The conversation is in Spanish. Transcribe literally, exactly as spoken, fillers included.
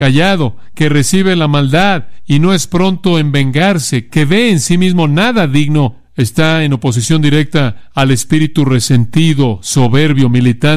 callado, que recibe la maldad y no es pronto en vengarse, que ve en sí mismo nada digno, está en oposición directa al espíritu resentido, soberbio, militante,